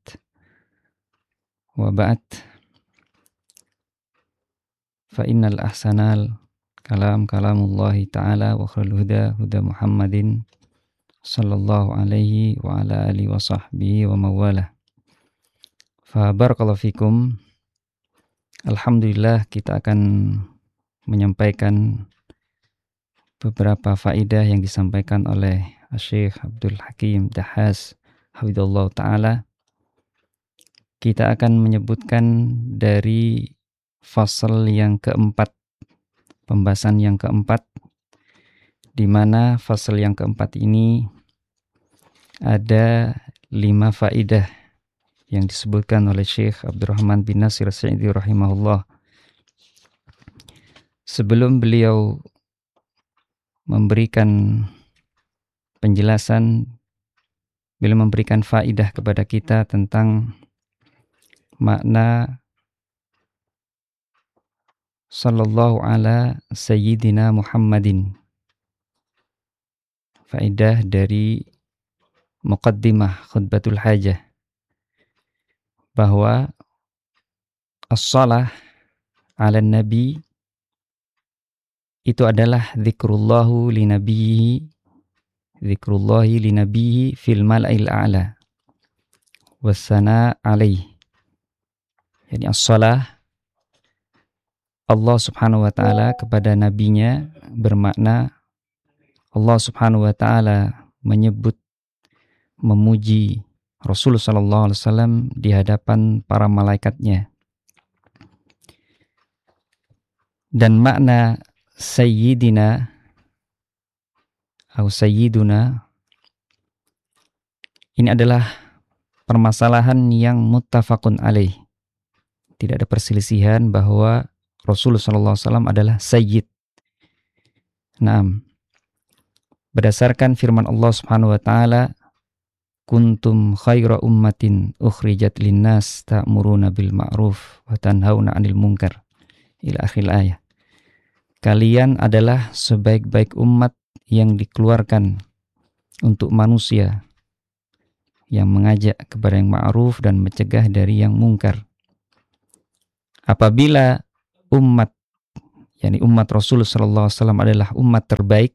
wa ba'd. Fa innal ahsanal kalamullahi ta'ala wa khairul huda Muhammadin sallallahu alaihi wa ala alihi wa sahbihi wa mawalah. Fa barakallahu fikum. Alhamdulillah, kita akan menyampaikan beberapa faidah yang disampaikan oleh Syekh Abdul Hakim Dahas hafizallahu taala. Kita akan menyebutkan dari fasal yang keempat, pembahasan yang keempat, di mana fasal yang keempat ini ada 5 faidah yang disebutkan oleh Syekh Abdurrahman bin Nasir As-Sa'idi rahimahullah. Sebelum beliau memberikan penjelasan, beliau memberikan faidah kepada kita tentang makna sallallahu ala sayyidina Muhammadin. Faidah dari muqaddimah khutbatul hajah, bahwa as-salah ala nabi itu adalah zikrullahi li nabiyhi fil mala'il a'la wassana alaih. Jadi as-salah Allah subhanahu wa ta'ala kepada nabinya bermakna Allah subhanahu wa ta'ala menyebut, memuji Rasul sallallahu alaihi wasallam di hadapan para malaikatnya. Dan makna sayyidina atau sayyiduna ini adalah permasalahan yang muttafaqun alaih. Tidak ada perselisihan bahwa Rasulullah SAW adalah sayyid. Naam. Berdasarkan firman Allah Subhanahu wa taala, kuntum khaira ummatin ukhrijat linnas ta'muruna bil ma'ruf wa tanhauna 'anil munkar. Ila akhir ayat. Kalian adalah sebaik-baik umat yang dikeluarkan untuk manusia, yang mengajak kepada yang ma'ruf dan mencegah dari yang mungkar. Apabila umat, yakni umat Rasul sallallahu alaihi wasallam adalah umat terbaik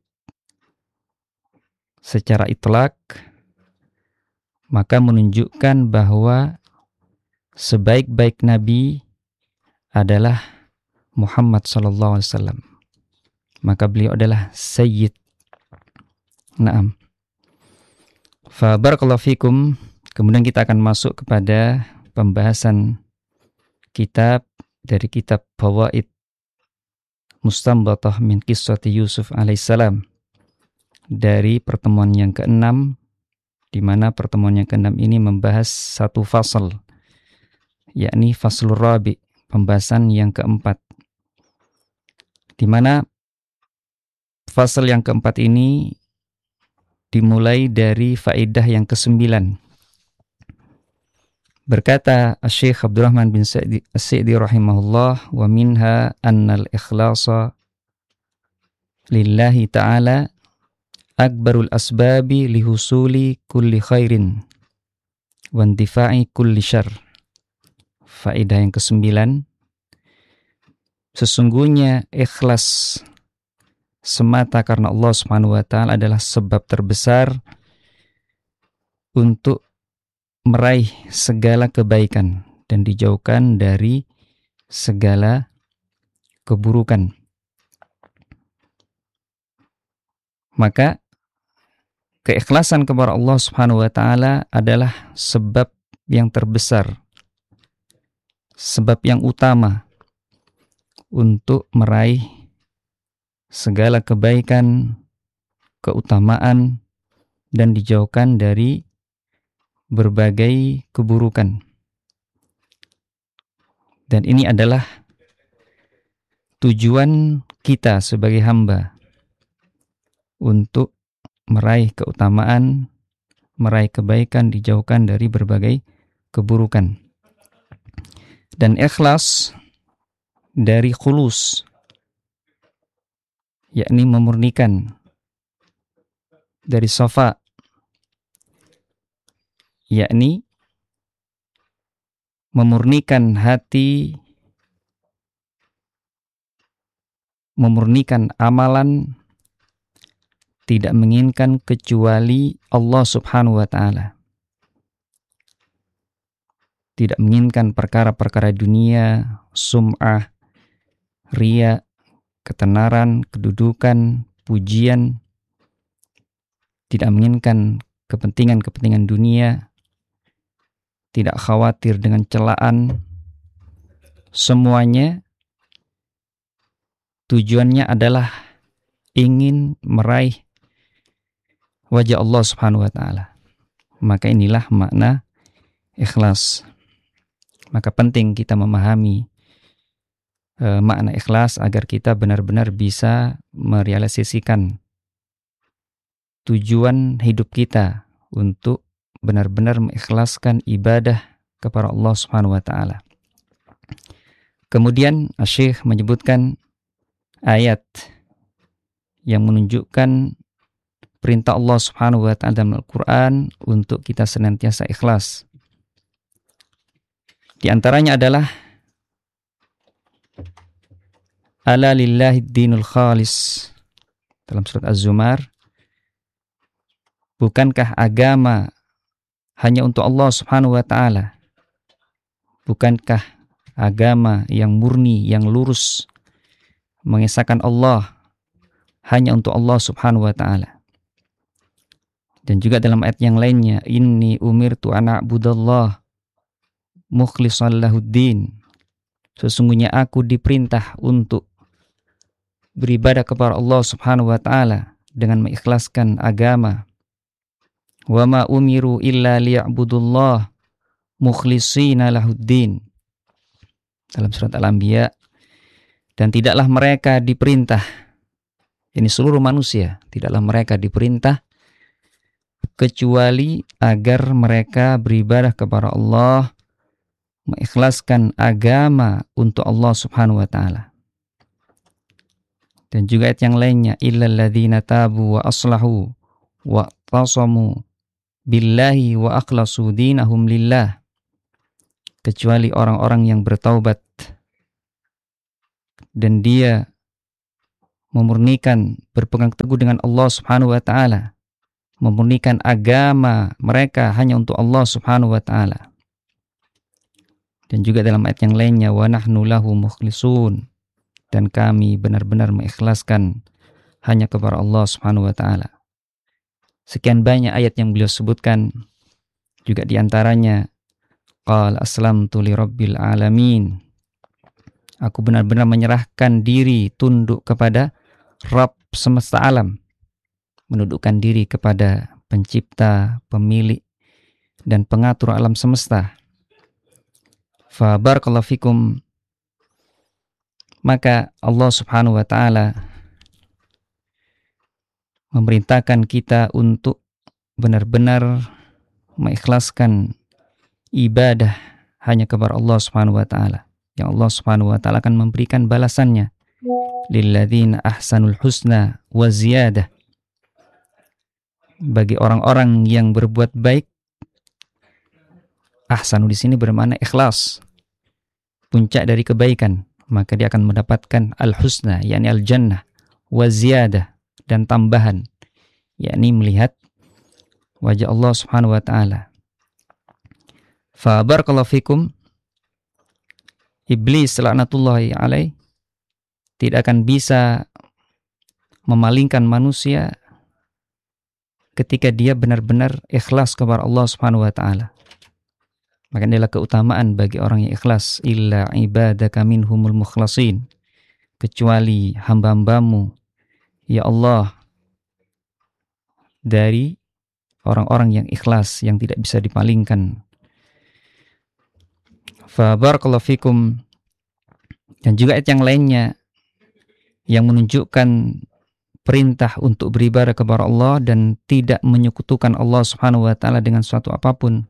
secara itlak, maka menunjukkan bahwa sebaik-baik nabi adalah Muhammad sallallahu alaihi wasallam. Maka beliau adalah sayyid. Naam. Fa barakallahu fikum. Kemudian kita akan masuk kepada pembahasan kitab dari kitab Fawaid Mustanbatah min Qissati Yusuf alaihissalam, dari pertemuan yang ke-6, di mana pertemuan yang ke-6 ini membahas satu fasal, yakni faslur rabi, pembahasan yang keempat, di mana fasal yang keempat ini dimulai dari faedah yang ke-9. Berkata Syekh Abdurrahman bin Sa'di rahimahullah, wa minha annal ikhlasa lillahi ta'ala akbarul asbabi lihusuli kulli khairin wa intifa'i kulli syarr. Faedah yang ke-9, sesungguhnya ikhlas semata karena Allah Subhanahu wa taala adalah sebab terbesar untuk meraih segala kebaikan dan dijauhkan dari segala keburukan. Maka keikhlasan kepada Allah Subhanahu wa taala adalah sebab yang terbesar, sebab yang utama untuk meraih segala kebaikan, keutamaan, dan dijauhkan dari berbagai keburukan. Dan ini adalah tujuan kita sebagai hamba, untuk meraih keutamaan, meraih kebaikan, dijauhkan dari berbagai keburukan. Dan ikhlas dari khulus, yakni memurnikan, dari safa, yakni memurnikan hati, memurnikan amalan, tidak menginginkan kecuali Allah Subhanahu wa taala. Tidak menginginkan perkara-perkara dunia, sum'ah, riya, ketenaran, kedudukan, pujian. Tidak menginginkan kepentingan-kepentingan dunia, tidak khawatir dengan celaan. Semuanya tujuannya adalah ingin meraih wajah Allah Subhanahu wa taala. Maka inilah makna ikhlas. Maka penting kita memahami makna ikhlas agar kita benar-benar bisa merealisasikan tujuan hidup kita untuk benar-benar mengikhlaskan ibadah kepada Allah Subhanahu wa taala. Kemudian Syekh menyebutkan ayat yang menunjukkan perintah Allah Subhanahu wa taala dalam Al-Qur'an untuk kita senantiasa ikhlas. Di antaranya adalah ala lillahi dinul khalis dalam surat Az-Zumar. Bukankah agama hanya untuk Allah Subhanahu wa taala? Bukankah agama yang murni, yang lurus, mengesahkan Allah hanya untuk Allah Subhanahu wa taala? Dan juga dalam ayat yang lainnya, inni umirtu an a'budallah mukhlishan lahuddin. Sesungguhnya aku diperintah untuk beribadah kepada Allah Subhanahu wa taala dengan mengikhlaskan agama. Wa ma umiru illa liya'budullah mukhlishina lahuddin. Dalam surat Al-Anbiya Dan tidaklah mereka diperintah, ini seluruh manusia, tidaklah mereka diperintah kecuali agar mereka beribadah kepada Allah, mengikhlaskan agama untuk Allah Subhanahu wa taala. Dan juga ayat yang lainnya, illal ladzina tabu wa aslahu wa tasamu billahi wa akhlasu dinahum lillah, kecuali orang-orang yang bertaubat dan dia memurnikan, berpegang teguh dengan Allah Subhanahu wa taala, memurnikan agama mereka hanya untuk Allah Subhanahu wa taala. Dan juga dalam ayat yang lainnya, wa nahnu lahu mukhlisun, dan kami benar-benar mengikhlaskan hanya kepada Allah Subhanahu wa taala. Sekian banyak ayat yang beliau sebutkan, juga diantaranya qala aslamtu li rabbil alamin, aku benar-benar menyerahkan diri, tunduk kepada Rabb semesta alam, menundukkan diri kepada pencipta, pemilik, dan pengatur alam semesta. Fa barakallahu fikum, maka Allah Subhanahu wa taala memerintahkan kita untuk benar-benar mengikhlaskan ibadah hanya kepada Allah Subhanahu wa taala, yang Allah Subhanahu wa taala akan memberikan balasannya. Lilladzina ahsanul husna wa ziyadah, bagi orang-orang yang berbuat baik. Ahsanu di sini bermakna ikhlas, puncak dari kebaikan, maka dia akan mendapatkan al-husna, yakni al-jannah, wa ziyadah, dan tambahan, yakni melihat wajah Allah Subhanahu wa taala. Fa barakallahu fikum, iblis laknatullahi alaih tidak akan bisa memalingkan manusia ketika dia benar-benar ikhlas kepada Allah Subhanahu wa taala. Maka inilah keutamaan bagi orang yang ikhlas, illa ibadaka minhumul mukhlasin, kecuali hamba-hambamu ya Allah dari orang-orang yang ikhlas, yang tidak bisa dipalingkan. Fa barakallahu fikum. Dan juga ayat yang lainnya yang menunjukkan perintah untuk beribadah kepada Allah dan tidak menyekutukan Allah Subhanahu wa taala dengan suatu apapun.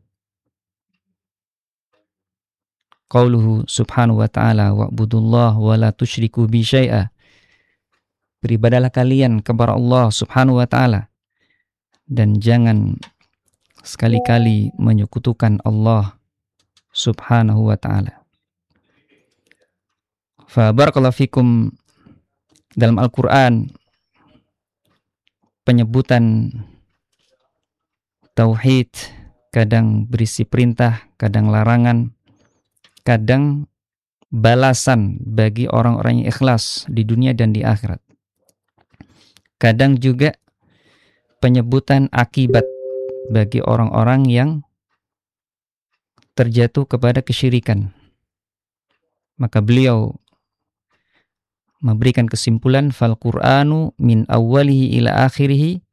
Qauluhu subhanahu wa ta'ala wa'budullah wa la tusyriku bi syai'a, beribadahlah kalian kepada Allah Subhanahu wa ta'ala dan jangan sekali-kali menyekutukan Allah Subhanahu wa ta'ala. Fa barakallahu fikum, dalam Al-Quran penyebutan tauhid kadang berisi perintah, kadang larangan, kadang balasan bagi orang-orang yang ikhlas di dunia dan di akhirat. Kadang juga penyebutan akibat bagi orang-orang yang terjatuh kepada kesyirikan. Maka beliau memberikan kesimpulan, fal Qur'anu min awwalihi ila akhirihi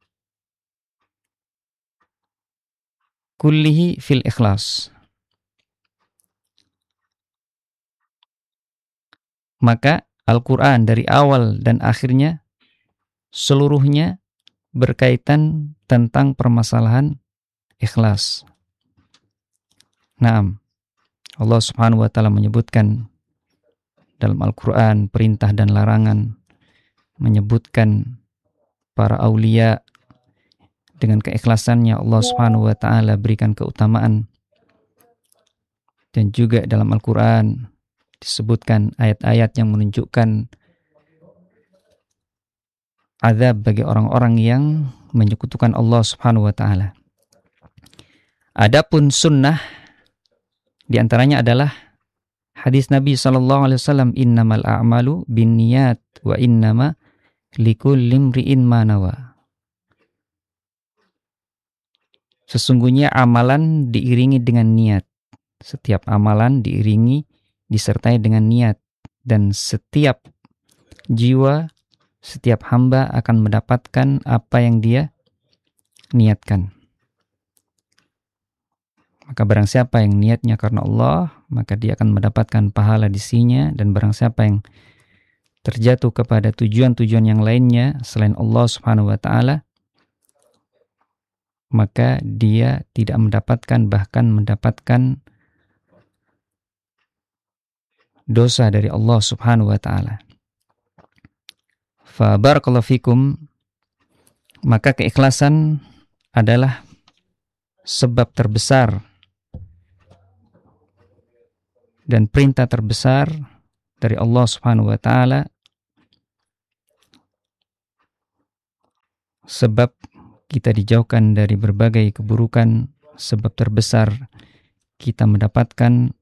kullihi fil ikhlas. Maka Al-Quran dari awal dan akhirnya seluruhnya berkaitan tentang permasalahan ikhlas. Naam, Allah Subhanahu wa ta'ala menyebutkan dalam Al-Quran perintah dan larangan, menyebutkan para aulia dengan keikhlasannya Allah Subhanahu wa ta'ala berikan keutamaan. Dan juga dalam Al-Quran disebutkan ayat-ayat yang menunjukkan azab bagi orang-orang yang menyekutukan Allah Subhanahu wa ta'ala. Adapun sunnah diantaranya adalah hadis Nabi SAW, innamal a'malu binniyat wa innama likulli imri'in ma nawa. Sesungguhnya amalan diiringi dengan niat. Setiap amalan disertai dengan niat, dan setiap jiwa, setiap hamba akan mendapatkan apa yang dia niatkan. Maka barang siapa yang niatnya karena Allah, maka dia akan mendapatkan pahala di sisinya, dan barang siapa yang terjatuh kepada tujuan-tujuan yang lainnya selain Allah Subhanahu wa taala, maka dia tidak mendapatkan, bahkan mendapatkan dosa dari Allah Subhanahu wa taala. Fa barakallahu fikum, maka keikhlasan adalah sebab terbesar dan perintah terbesar dari Allah Subhanahu wa taala, sebab kita dijauhkan dari berbagai keburukan, sebab terbesar kita mendapatkan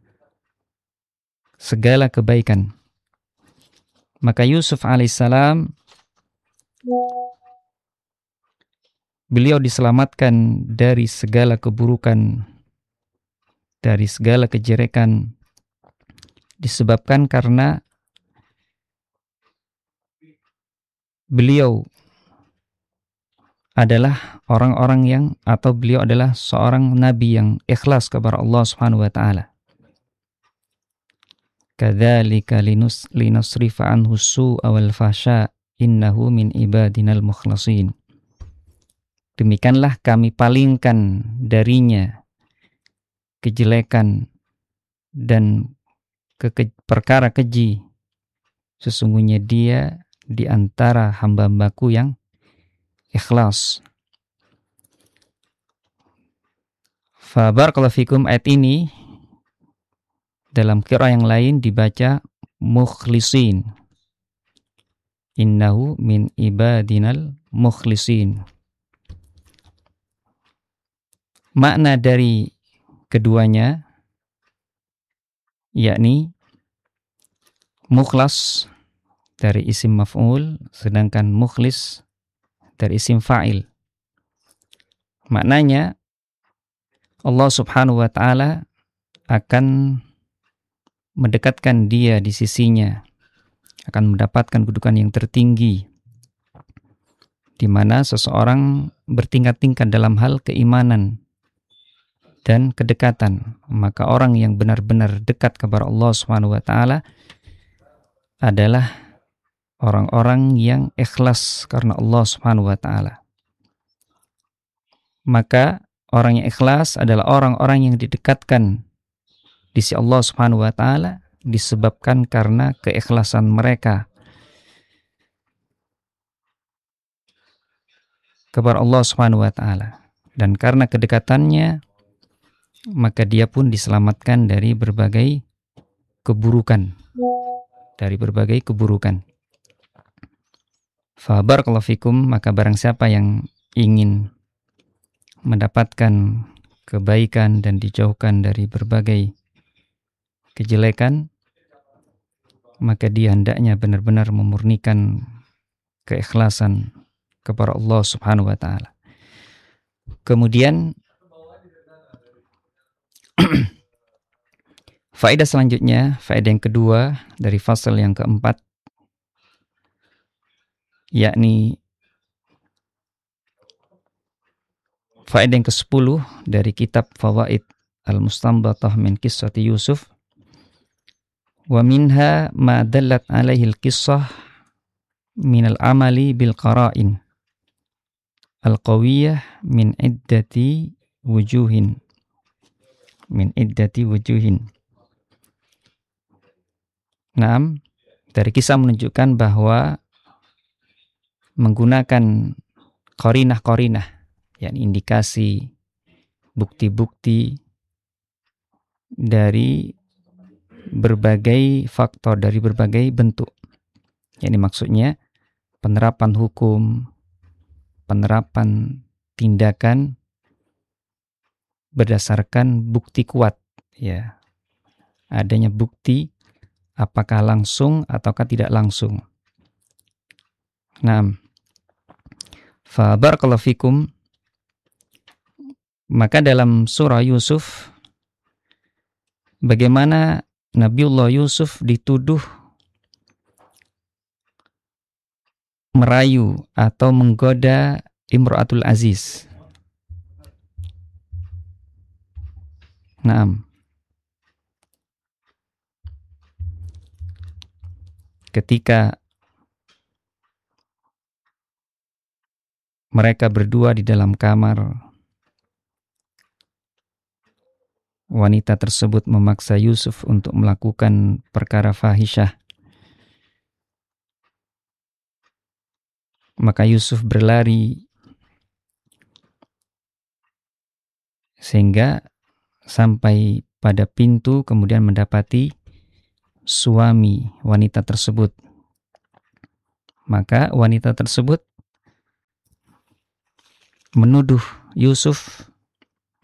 segala kebaikan. Maka Yusuf alaihissalam, beliau diselamatkan dari segala keburukan, dari segala kejelekan, disebabkan karena beliau adalah orang-orang yang, atau beliau adalah seorang nabi yang ikhlas kepada Allah Subhanahu wa taala. Kadzalika linusrifa anhu su'a wal fahsya innahu min ibadinal mukhlasin. Demikianlah kami palingkan darinya kejelekan dan perkara keji. Sesungguhnya dia di antara hamba-hambaku yang ikhlas. Fa barakallahu fikum, ayat ini dalam qiraah yang lain dibaca mukhlisin. Innahu min ibadinal mukhlisin. Makna dari keduanya yakni mukhlas dari isim maf'ul, sedangkan mukhlis dari isim fa'il. Maknanya Allah Subhanahu wa taala akan mendekatkan dia di sisinya, akan mendapatkan kedudukan yang tertinggi, di mana seseorang bertingkat-tingkat dalam hal keimanan dan kedekatan. Maka orang yang benar-benar dekat kepada Allah Subhanahu wa taala adalah orang-orang yang ikhlas karena Allah Subhanahu wa taala. Maka orang yang ikhlas adalah orang-orang yang didekatkan di sisi Allah Subhanahu wa taala disebabkan karena keikhlasan mereka kepada Allah Subhanahu wa taala, dan karena kedekatannya maka dia pun diselamatkan dari berbagai keburukan, Fa barakallahu fikum, maka barang siapa yang ingin mendapatkan kebaikan dan dijauhkan dari berbagai kejelekan, maka dia hendaknya benar-benar memurnikan keikhlasan kepada Allah Subhanahu wa taala. Kemudian faedah selanjutnya, faedah yang kedua dari fasal yang keempat, yakni faedah yang ke-10 dari kitab Fawaid Al-Mustanbatah min Qissati Yusuf. Wa minha ma dallat alaihi al-qissah min al-amali bil qara'in al-qawiyyah min iddati wujuhin. Naam, dari kisah menunjukkan bahwa menggunakan qarinah-qarinah, yakni indikasi, bukti-bukti dari berbagai faktor, dari berbagai bentuk. Yakni maksudnya penerapan hukum, penerapan tindakan berdasarkan bukti kuat, ya. Adanya bukti apakah langsung ataukah tidak langsung. Nah, fa barakallahu fikum, maka dalam surah Yusuf, bagaimana Nabiullah Yusuf dituduh merayu atau menggoda Imra'atul Aziz. Naam. ketika mereka berdua di dalam kamar, wanita tersebut memaksa Yusuf untuk melakukan perkara fahisyah. Maka Yusuf berlari sehingga sampai pada pintu, kemudian mendapati suami wanita tersebut. Maka wanita tersebut menuduh Yusuf